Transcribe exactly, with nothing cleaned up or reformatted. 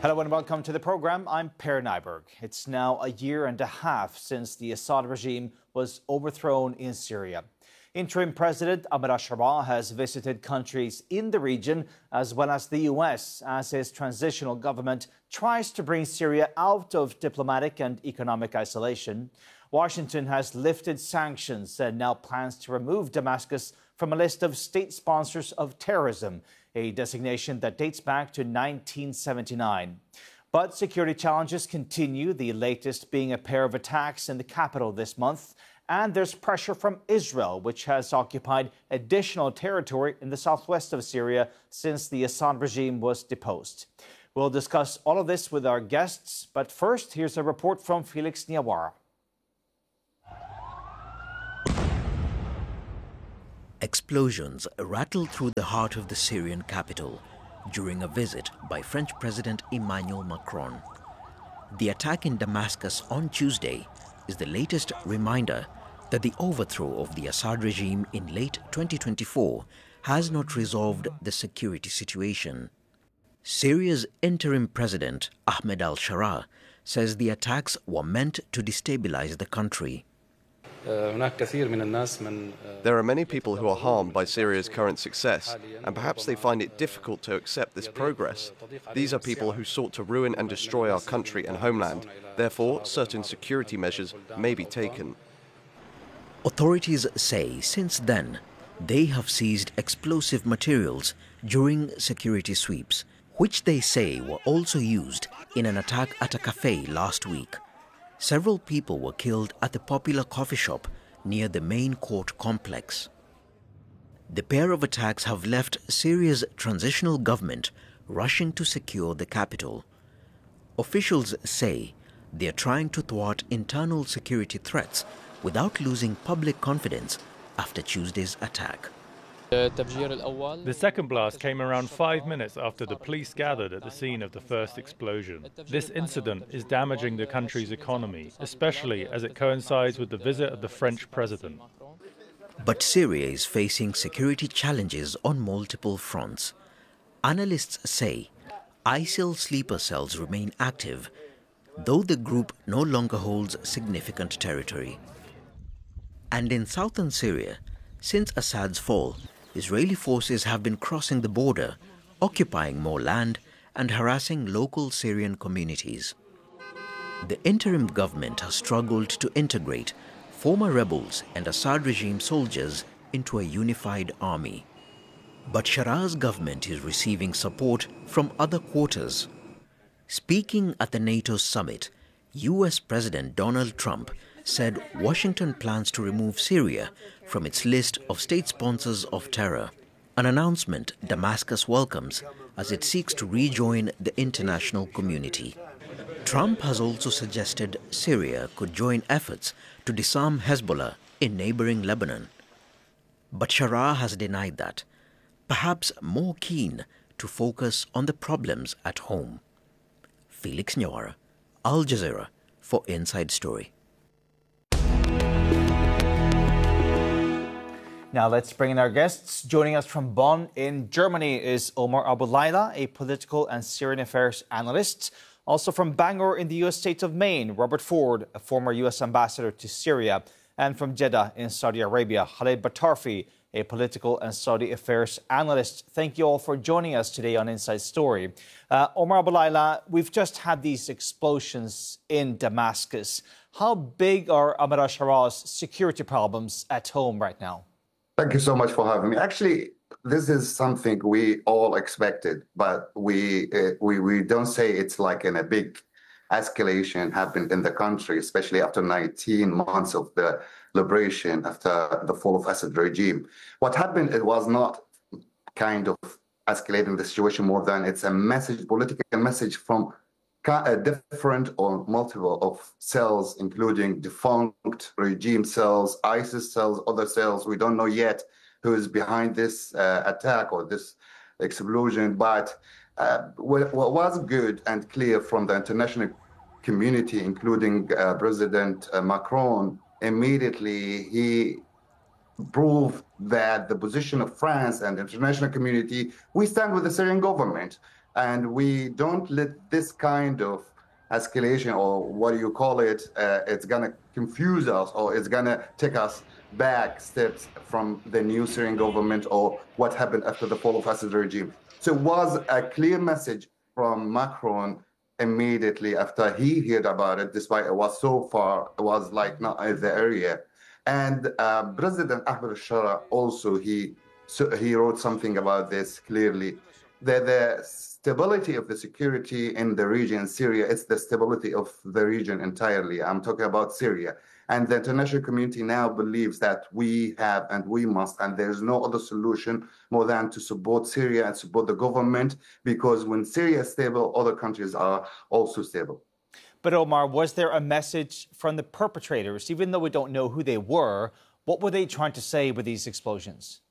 Hello and welcome to the program. I'm Per Nyberg. It's now a year and a half since the Assad regime was overthrown in Syria. Interim President Ahmed al-Sharaa has visited countries in the region as well as the U S as his transitional government tries to bring Syria out of diplomatic and economic isolation. Washington has lifted sanctions and now plans to remove Damascus from a list of state sponsors of terrorism, a designation that dates back to nineteen seventy-nine. But security challenges continue, the latest being a pair of attacks in the capital this month. And there's pressure from Israel, which has occupied additional territory in the southwest of Syria since the Assad regime was deposed. We'll discuss all of this with our guests, but first, here's a report from Felix Niawara. Explosions rattled through the heart of the Syrian capital during a visit by French President Emmanuel Macron. The attack in Damascus on Tuesday is the latest reminder that the overthrow of the Assad regime in late twenty twenty-four has not resolved the security situation. Syria's interim president, Ahmed al-Sharaa, says the attacks were meant to destabilize the country. There are many people who are harmed by Syria's current success, and perhaps they find it difficult to accept this progress. These are people who sought to ruin and destroy our country and homeland. Therefore, certain security measures may be taken. Authorities say since then, they have seized explosive materials during security sweeps, which they say were also used in an attack at a cafe last week. Several people were killed at the popular coffee shop near the main court complex. The pair of attacks have left Syria's transitional government rushing to secure the capital. Officials say they are trying to thwart internal security threats without losing public confidence after Tuesday's attack. The second blast came around five minutes after the police gathered at the scene of the first explosion. This incident is damaging the country's economy, especially as it coincides with the visit of the French president. But Syria is facing security challenges on multiple fronts. Analysts say ISIL sleeper cells remain active, though the group no longer holds significant territory. And in southern Syria, since Assad's fall, Israeli forces have been crossing the border, occupying more land and harassing local Syrian communities. The interim government has struggled to integrate former rebels and Assad regime soldiers into a unified army. But Sharaa's government is receiving support from other quarters. Speaking at the NATO summit, U S President Donald Trump said Washington plans to remove Syria from its list of state sponsors of terror, an announcement Damascus welcomes as it seeks to rejoin the international community. Trump has also suggested Syria could join efforts to disarm Hezbollah in neighboring Lebanon. But Sharaa has denied that, perhaps more keen to focus on the problems at home. Felix Niawara, Al Jazeera for Inside Story. Now let's bring in our guests. Joining us from Bonn in Germany is Omar Abu Layla, a political and Syrian affairs analyst. Also from Bangor in the U S state of Maine, Robert Ford, a former U S ambassador to Syria. And from Jeddah in Saudi Arabia, Khaled Batarfi, a political and Saudi affairs analyst. Thank you all for joining us today on Inside Story. Uh, Omar Abu Layla, we've just had these explosions in Damascus. How big are Ahmed al-Sharaa's security problems at home right now? Thank you so much for having me. Actually, this is something we all expected, but we uh, we we don't say it's like in a big escalation happened in the country, especially after nineteen months of the liberation after the fall of Assad regime. What happened, it was not kind of escalating the situation more than it's a message, political message from a different or multiple of cells, including defunct regime cells, ISIS cells, other cells. We don't know yet who is behind this uh, attack or this explosion. But uh, what, what was good and clear from the international community, including uh, President uh, Macron, immediately he proved that the position of France and the international community, we stand with the Syrian government. And we don't let this kind of escalation, or what do you call it, uh, it's going to confuse us, or it's going to take us back steps from the new Syrian government or what happened after the fall of Assad regime. So it was a clear message from Macron immediately after he heard about it, despite it was so far, it was like not in the area. And uh, President Ahmed al-Shara also, he, so he wrote something about this clearly. The, the stability of the security in the region, Syria, it's the stability of the region entirely. I'm talking about Syria. And the international community now believes that we have and we must, and there's no other solution more than to support Syria and support the government, because when Syria is stable, other countries are also stable. But Omar, was there a message from the perpetrators, even though we don't know who they were? What were they trying to say with these explosions?